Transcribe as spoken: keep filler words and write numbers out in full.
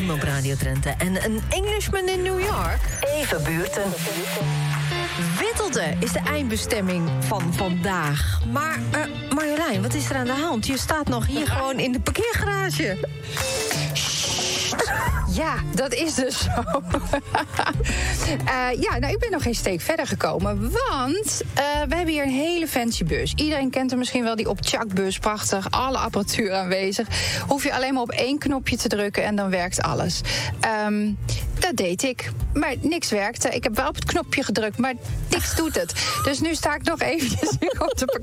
Ultiem op Radio Drenthe. En een Englishman in New York. Even buurten. Wittelde is de eindbestemming van vandaag. Maar uh, Marjolein, wat is er aan de hand? Je staat nog hier gewoon in de parkeergarage. Ja, dat is dus zo. uh, ja, nou, ik ben nog geen steek verder gekomen. Want uh, we hebben hier een hele fancy bus. Iedereen kent hem misschien wel, die op Chuck-bus. Prachtig, alle apparatuur aanwezig. Hoef je alleen maar op één knopje te drukken en dan werkt alles. Um, dat deed ik. Maar niks werkte. Ik heb wel op het knopje gedrukt, maar niks doet het. Dus nu sta ik nog eventjes hier op de